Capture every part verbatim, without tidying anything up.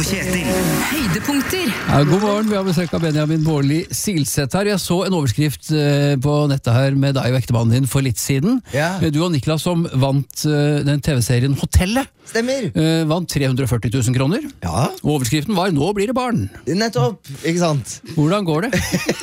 Kjetil. Høydepunkter. Ja, god morgen, vi har besøk av Benjamin Bårdli Silseth her. Jeg så en overskrift eh, på nettet her med deg og ektemannen din for litt siden. Ja. Eh, Du og Niklas som vant eh, den T V-serien Hotellet. Stemmer. Eh, vant tre hundre og førti tusen kroner. Ja, Og overskriften var «Nå blir det barn». nettopp, ikke sant? Hvordan går det?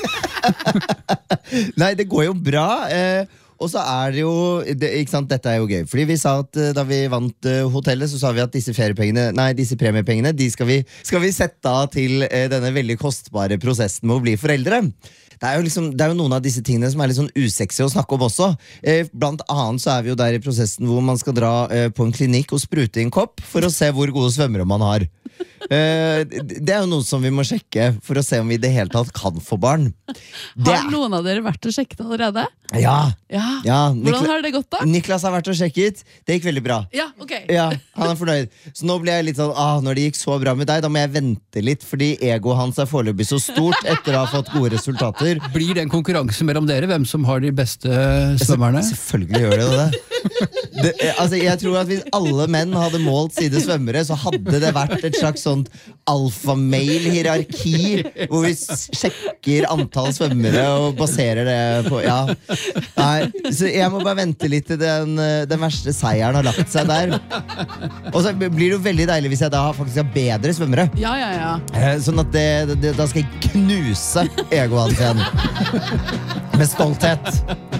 Nei, det går jo bra. Eh, og så er det jo, det, ikke sant, dette er jo gøy. Fordi vi sa at eh, da vi vant eh, hotellet, så sa vi at disse feriepengene, nei, disse premiepengene, de skal vi, skal vi sette av til eh, denne veldig kostbare prosessen med å bli foreldre. Det er, jo liksom, det er jo noen av disse tingene som er litt sånn usexy å snakke om også. Eh, blant annet så er vi jo der i prosessen hvor man skal dra eh, på en klinikk og sprute i en kopp for å se hvor gode svømmere man har. Eh, det er jo noe som vi må sjekke for å se om vi i det hele tatt kan få barn. Det Har er- noen av dere vært og sjekket allerede? Ja, Ja. ja Hvordan Nikla- har det gått da? Niklas har vært og sjekket. Det gikk veldig bra. Ja, ok. Ja, han er fornøyd. Så nå blir jeg litt sånn, ah, når det gikk så bra med deg, da må jeg vente litt, fordi egoet hans er foreløpig så stort etter å ha fått gode resultater. Blir det en konkurranse mellom dere, hvem som har de beste svømmerne? Selvfølgelig gjør det det. det eh, altså, jeg tror at hvis alle menn hadde målt sine svømmere, så hadde det vært et slags sånt alfamail-hierarki, hvor vi s- sjekker antall svømmere og baserer det på, ja. Nei, så jeg må bare vente litt til den, eh, den verste seieren har lagt seg der. Og så blir det jo veldig deilig hvis jeg da faktisk har bedre svømmere. Ja, ja, ja. Eh, Sånn at det, det, da skal jeg knuse egoet hans igjen. Med stolthet.